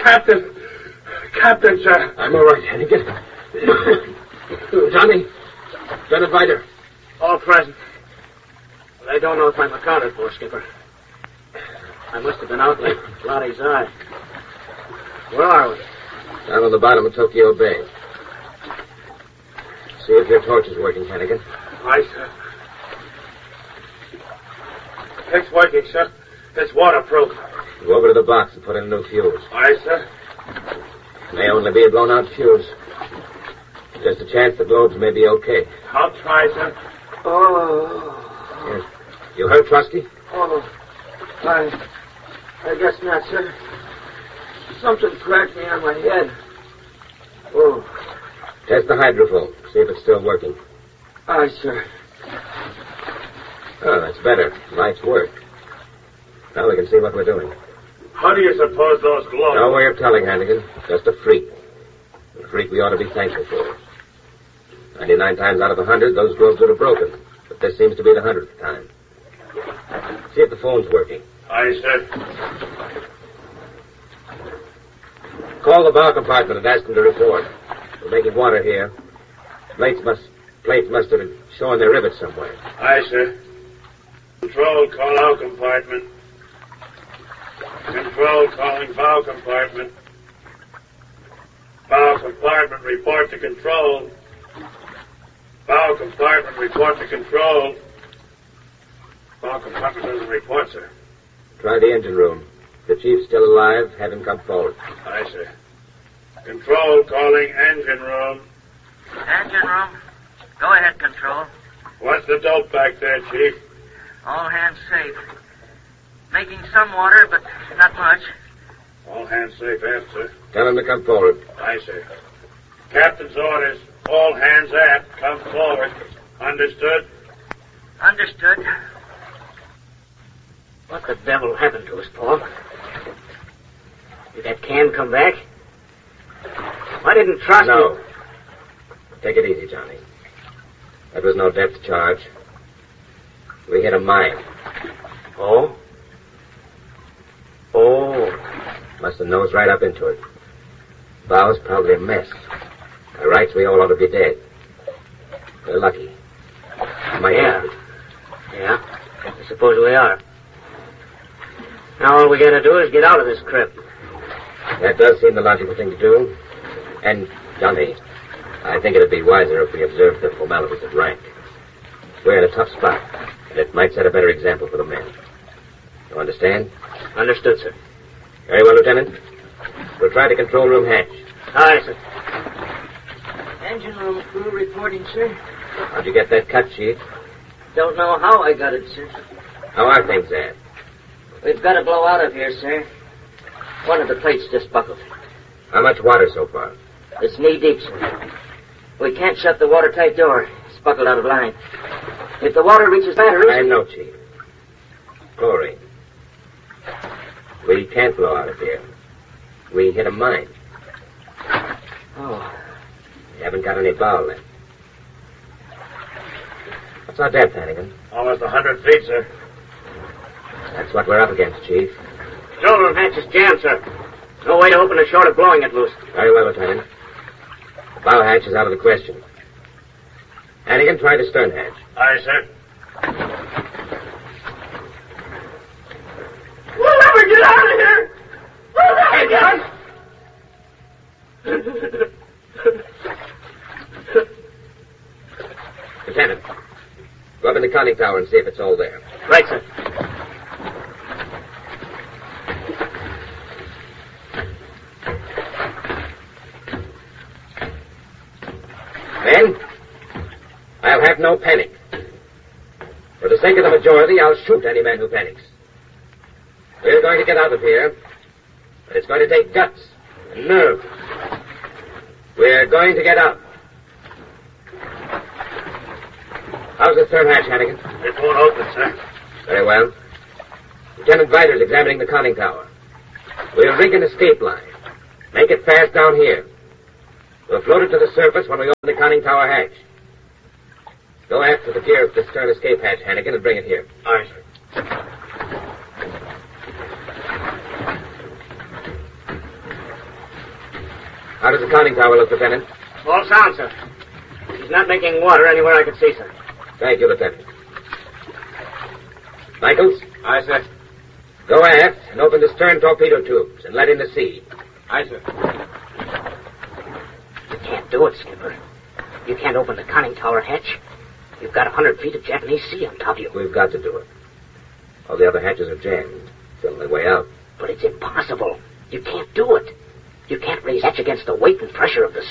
Captain. Captain, sir. I'm all right, Hannigan. Johnny. Lieutenant Viter. All present. But I don't know if I'm accounted for, Skipper. I must have been out like Lottie's eye. Where are we? Down on the bottom of Tokyo Bay. See if your torch is working, Hannigan. Aye, sir. It's working, sir. It's waterproof. Go over to the box and put in a new fuse. Aye, sir. May only be a blown-out fuse. Just a chance the globes may be okay. I'll try, sir. Oh. Yes. You hurt, Trusky? Oh. I guess not, sir. Something cracked me on my head. Oh. Test the hydrophone. See if it's still working. Aye, sir. Oh, that's better. Lights work. Now we can see what we're doing. How do you suppose those globes... No way of telling, Hannigan. Just a freak. A freak we ought to be thankful for. 99 times out of 100, those globes would have broken. But this seems to be the 100th time. See if the phone's working. Aye, sir. Call the bow compartment and ask them to report. We're making water here. Plates must have shown their rivets somewhere. Aye, sir. Control, call out compartment. Control, calling bow compartment. Bow compartment, report to control. Bow compartment, report to control. Bow compartment doesn't report, sir. Try the engine room. If the chief's still alive, have him come forward. Aye, sir. Control, calling engine room. Engine room. Go ahead, Control. What's the dope back there, Chief? All hands safe. Making some water, but not much. All hands safe aft, sir. Tell him to come forward. Aye, sir. Captain's orders. All hands aft. Come forward. Understood? Understood. What the devil happened to us, Paul? Did that can come back? I didn't trust No. you. Take it easy, Johnny. That was no depth charge. We hit a mine. Oh? Must have nosed right up into it. Bow's probably a mess. By rights, we all ought to be dead. We're lucky. Yeah, I suppose we are. Now all we gotta do is get out of this crypt. That does seem the logical thing to do. And, Johnny, I think it'd be wiser if we observed the formalities of rank. We're in a tough spot, and it might set a better example for the men. You understand? Understood, sir. Very well, Lieutenant. We'll try the control room hatch. Aye, sir. Engine room crew reporting, sir. How'd you get that cut, Chief? Don't know how I got it, sir. How are things there? We've got to blow out of here, sir. One of the plates just buckled. How much water so far? It's knee-deep, sir. We can't shut the watertight door. It's buckled out of line. If the water reaches batteries... I know, Chief. Chlorine. We can't blow out of here. We hit a mine. Oh. We haven't got any bow left. What's our depth, Hannigan? Almost 100 feet, sir. That's what we're up against, Chief. Control room hatch is jammed, sir. No way to open it short of blowing it loose. Very well, Lieutenant. The bow hatch is out of the question. Hannigan, try the stern hatch. Aye, sir. We'll never get out of here! We'll never get out! Lieutenant, go up in the conning tower and see if it's all there. Right, sir. Men, I'll have no panic. For the sake of the majority, I'll shoot any man who panics. We're going to get out of here, but it's going to take guts and nerve. We're going to get out. How's the stern hatch, Hannigan? It won't open, sir. Very well. Lieutenant Viter's examining the conning tower. We'll rig an escape line. Make it fast down here. We'll float it to the surface when we open the conning tower hatch. Go after the gear of the stern escape hatch, Hannigan, and bring it here. Aye, sir. How does the conning tower look, Lieutenant? All sound, sir. He's not making water anywhere I can see, sir. Thank you, Lieutenant. Michaels? Aye, sir. Go aft and open the stern torpedo tubes and let in the sea. Aye, sir. You can't do it, Skipper. You can't open the conning tower hatch. You've got 100 feet of Japanese sea on top of you. We've got to do it. All the other hatches are jammed. It's the only way out. But it's impossible. You can't do it. You can't raise hatch against the weight and pressure of the